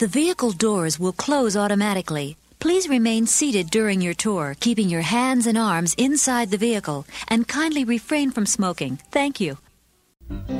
The vehicle doors will close automatically. Please remain seated during your tour, keeping your hands and arms inside the vehicle, and kindly refrain from smoking. Thank you.